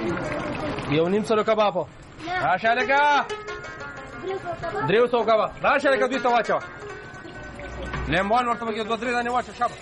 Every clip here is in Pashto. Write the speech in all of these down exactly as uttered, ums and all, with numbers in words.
یو نیم سلو کباب راشه لکه دریو سو کباب راشه لکه دوی ته واچوه لیمبان ورته پکې دوه درې دانې واچوه شابه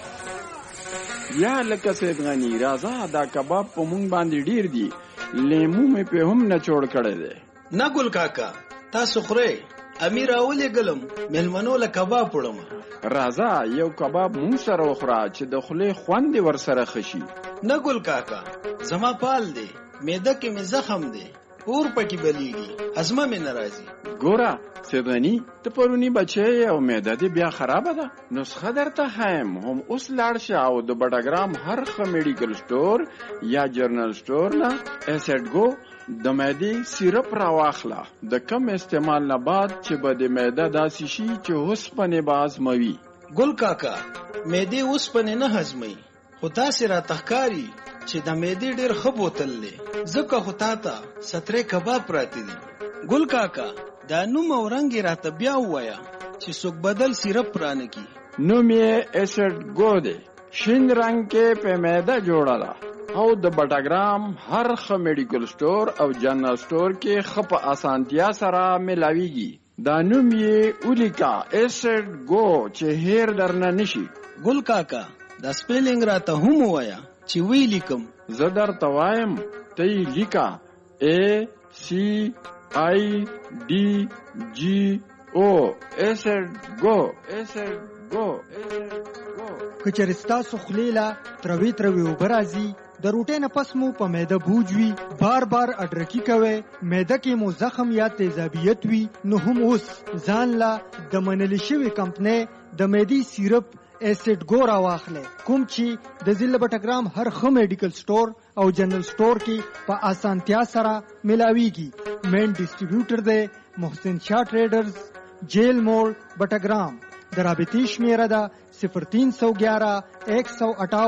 یا لکه سید غني راځه دا کباب په مونږ باندې ډیر دي لیمو مې په هم نه چوړ کړی دی نه ګل کاکا تاسو خورئ امیر اولې ګلم مېلمنو له کباب وړم راځه یو کباب مونږ سره وخوره چې د خولې خوند ور سره خشي نه ګل کاکا زما پال دی معده کې مې زخم دی اور پکې بلیږي هضمه مې نه راځي ګوره سید غني ته پرونی بچی او معده دې بیا خرابه ده نسخه درته ښیم هم اوس لاړ شه او د بټګرام هر ښه میډیکل سټور یا جرنل سټور نه ایسډ ګو د معدې سیرپ راواخله د کم استعمال نه بعد چې به د معده داسې شي چې اوسپنې به هضموي ګل کاکا معدې اوسپنې نه هضموي خو تاسې راته ښکاري چې د معدې ډېر ښه بوتل دی ځکه خو تا ته سترې کباب پراته دي ګل کاکا دا نوم او رنګ یې راته بیا ووایه چې څوک بدل سیرپ رانه کي نوم یې ایسډ ګو دی شین رنګ کې په معده جوړه ده او د بټګرام هر ښه میډیکل سټور او جنرال سټور کې ښه په اسانتیا سره ملاویږي دا نوم یې ولیکه ایسډ ګو چې هیر درنه نشي ګل کاکا دا سپیلنګ راته هم ووایه چې وی لیکم زه درته وایم ته یې لیکه ای سی آی ډي جي او ایسډ ګو ایسډ ګو که چېرې ستاسو خولې له تروې تروې اوبه راځي د روټۍ نه پس مو په معده بوج وي بار بار اډرکي کوئ معده کې مو زخم یا تیزابیت وي نو هم اوس ځان له د منلې شوې کمپنۍ د معدې سیرپ ایسډ ګو راواخلئ کوم چې د ضلع بټګرام هر ښه میډیکل سټور او جنرل سټور کې په اسانتیا سره ملاویږي مین ډسټریبیوټر دی محسن شاه ټریډرز جیل موړ بټګرام د رابطې شمیره ده صفر تین سو گیارہ ایک سو اٹھاون